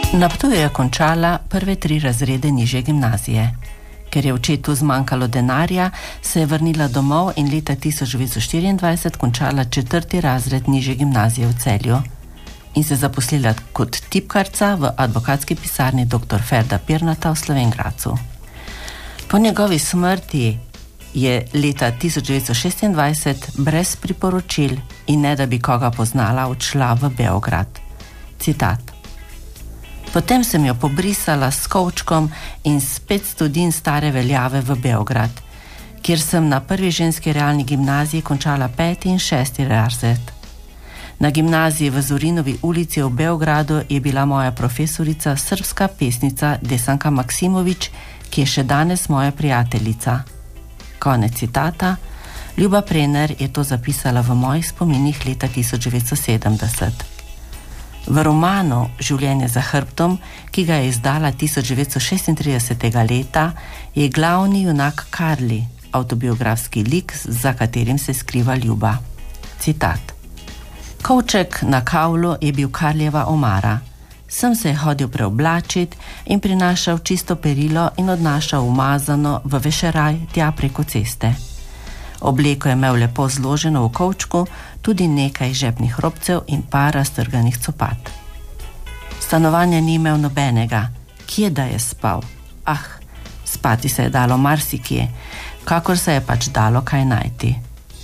Na Ptuju je končala prve 3 razrede nižje gimnazije. Ker je očetu zmanjkalo denarja, se je vrnila domov in leta 1924 končala 4. razred nižje gimnazije v Celju in se zaposlila kot tipkarca v advokatski pisarni dr. Ferda Pirnata v Slovenj Gradcu. Po njegovi smrti je leta 1926 brez priporočil in ne da bi koga poznala odšla v Beograd. Citat: Potem sem jo pobrisala s kovčkom in s 500 din stare veljave v Beograd, kjer sem na prvi ženski realni gimnaziji končala 5. in 6. razred. Na gimnaziji v Zorinovi ulici v Beogradu je bila moja profesorica srbska pesnica Desanka Maksimović, ki je še danes moja prijateljica. Konec citata. Ljuba Prener je to zapisala v mojih spominih leta 1970. V romanu Življenje za hrbtom, ki ga je izdala 1936. leta, je glavni junak Karli, avtobiografski lik, za katerim se skriva Ljuba. Citat: Kovček na kavlu je bil Karlijeva omara. Sem se je hodil preoblačiti in prinašal čisto perilo in odnašal umazano v vešeraj tja preko ceste. Obleko je imel lepo zloženo v kovčku, tudi nekaj žepnih robcev in par raztrganih copat. Stanovanja ni imel nobenega. Kje da je spal? Spati se je dalo marsikje, kakor se je pač dalo kaj najti.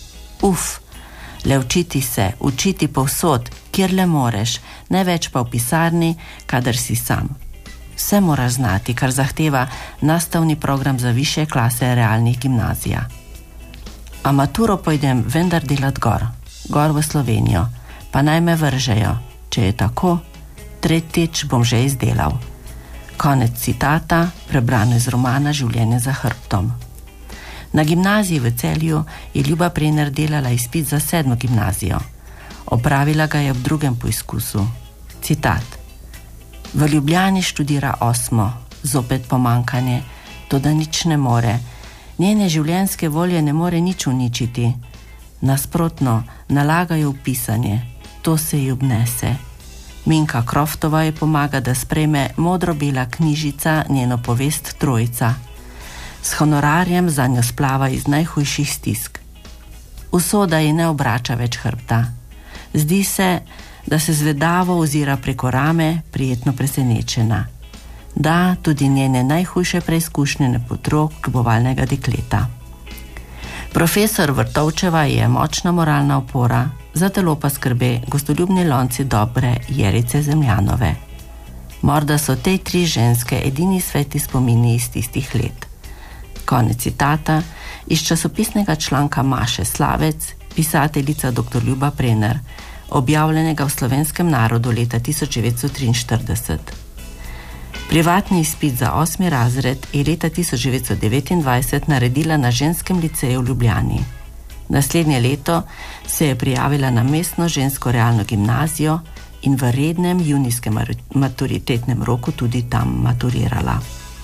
Le učiti se, učiti povsod, kjer le moreš, ne več pa v pisarni, kadar si sam. Vse moraš znati, kar zahteva nastavni program za višje klase realnih gimnazija. A maturo pojdem vendar delat gor v Slovenijo, pa naj me vržejo, če je tako, 3. bom že izdelal. Konec citata, prebrano iz romana Življenje za hrbtom. Na gimnaziji v Celju je Ljuba Prener delala izpit za 7. gimnazijo. Opravila ga je v 2. poizkusu. Citat: V Ljubljani študira 8., zopet pomankanje, toda nič ne more. Njene življenjske volje ne more nič uničiti. Nasprotno, nalagajo v pisanje, to se ji obnese. Minka Kroftova ji pomaga, da sprejme modro-bela knjižica njeno povest Trojica. S honorarjem za njo splava iz najhujših stisk. Usoda ji ne obrača več hrbta. Zdi se, da se zvedavo ozira preko rame, prijetno presenečena. Da, tudi njene najhujše preizkušnje ne potrok kljubovalnega dekleta. Profesor Vrtovčeva je močna moralna opora, za telo pa skrbe gostoljubni lonci dobre Jerice Zemljanove. Morda so te 3 ženske edini sveti spomini iz tistih let. Konec citata iz časopisnega članka Maše Slavec, pisateljica dr. Ljuba Prener, objavljenega v Slovenskem narodu leta 1943. Privatni izpit za 8. razred je leta 1929 naredila na ženskem liceju v Ljubljani. Naslednje leto se je prijavila na mestno žensko realno gimnazijo in v rednem junijskem maturitetnem roku tudi tam maturirala.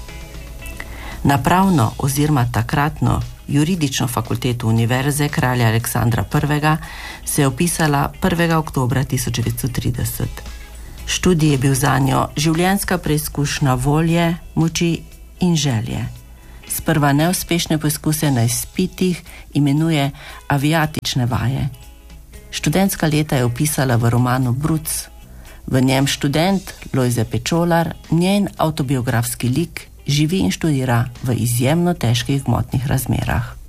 Na pravno oziroma takratno juridično fakulteto Univerze kralja Aleksandra I. se je upisala 1. oktobra 1930. Študij je bil zanjo življenjska preizkušnja volje, moči in želje. Sprva neuspešne poizkuse na izpitih imenuje aviatične vaje. Študentska leta je opisala v romanu Bruc. V njem študent Lojze Pečolar, njen avtobiografski lik, živi in študira v izjemno težkih gmotnih razmerah.